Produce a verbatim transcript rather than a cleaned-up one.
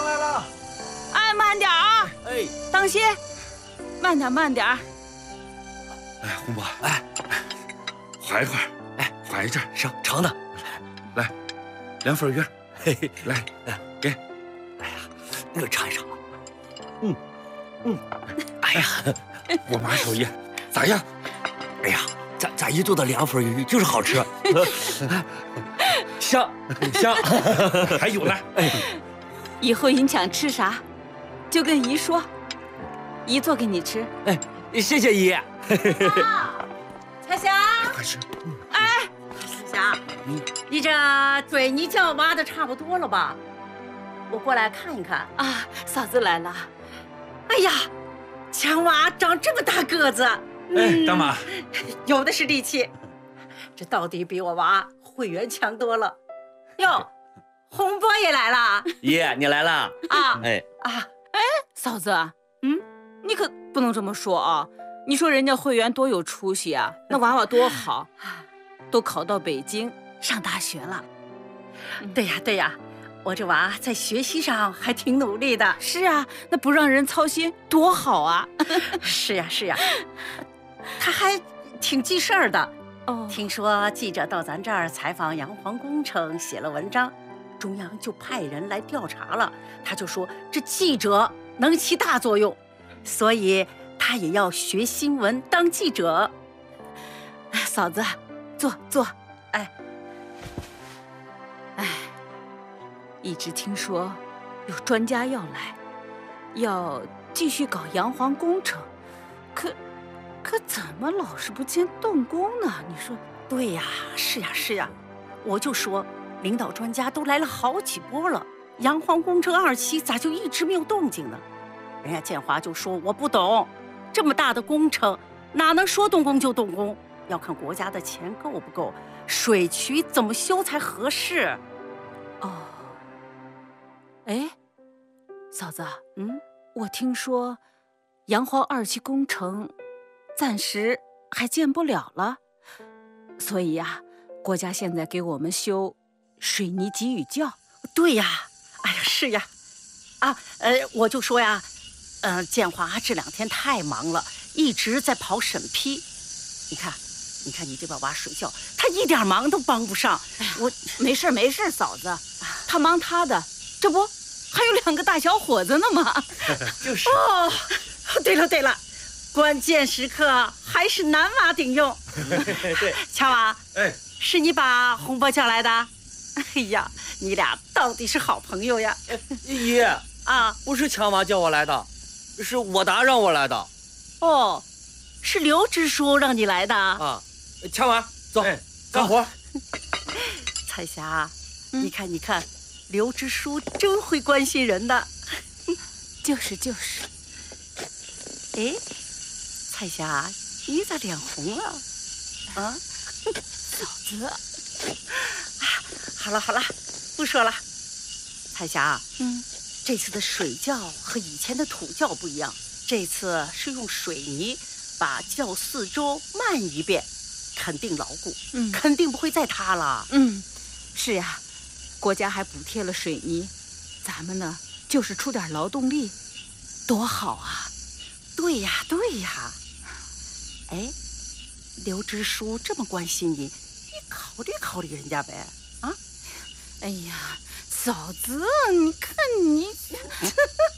来了。 哎，慢点啊！ 哎， 当心，慢点，慢点。 哎，红伯，哎，划一块，哎，划一阵， 成成的。 来，两份鱼， 嘿嘿， 来，给。 哎呀，我尝一尝。嗯嗯，哎呀， 我妈手艺咋样？ 哎呀，咱咱一做的凉粉鱼就是好吃，香香。 还有呢， 哎， 以后你想吃啥，就跟姨说，姨做给你吃。 哎，谢谢姨。 彩霞， 快吃。 哎，彩霞， 嗯， 你这水泥窖挖的差不多了吧？我过来看一看。 啊，嫂子来了。 哎呀，强娃长这么大个子， 哎，大妈， 有的是力气，这到底比我娃慧媛强多了。哟，红波也来了爷，你来了啊！ 哎啊，哎，嫂子，嗯，你可不能这么说啊！你说人家慧媛多有出息啊，那娃娃多好，都考到北京上大学了。 对呀对呀，我这娃在学习上还挺努力的。 是啊，那不让人操心多好啊！ 是呀是呀，他还挺记事儿的。 哦， 听说记者到咱这儿采访洋黄工程，写了文章，中央就派人来调查了。他就说这记者能起大作用，所以他也要学新闻当记者。 嫂子，坐坐。 哎， 哎，一直听说有专家要来，要继续搞洋黄工程，可可怎么老是不见动工呢？你说？ 对呀，是呀是呀，我就说领导专家都来了好几波了，洋黄工程二期咋就一直没有动静呢？人家建华就说我不懂，这么大的工程哪能说动工就动工？要看国家的钱够不够，水渠怎么修才合适。 哦，哎，嫂子， 嗯， 我听说洋黄二期工程暂时还建不了了，所以呀、啊，国家现在给我们修水泥集雨窖。 对呀，哎呀，是呀，啊，呃，我就说呀，呃，建华这两天太忙了，一直在跑审批。你看，你看你这把娃水窖，他一点忙都帮不上。 哎、 我没事没事，嫂子，他忙他的，这不还有两个大小伙子呢吗？ 就是哦，对了对了，关键时刻还是男娃顶用。 对， 强娃， 哎， 是你把红波叫来的？哎呀，你俩到底是好朋友呀！ 爷啊， 不是强娃叫我来的，是我达让我来的。 哦，是刘支书让你来的啊。强娃，走， 哎，干活。 彩霞， 嗯、 你看你看，刘支书真会关心人的。 就是就是。 哎，彩霞，你咋脸红了？啊， 嫂子。 啊，好了好了，不说了。彩霞， 嗯， 这次的水窖和以前的土窖不一样，这次是用水泥把窖四周漫一遍，肯定牢固， 嗯， 肯定不会再塌了。 嗯，是呀，国家还补贴了水泥，咱们呢就是出点劳动力，多好啊！ 对呀对呀。哎，刘支书这么关心你，你考虑考虑人家呗。啊， 哎呀，嫂子，你看你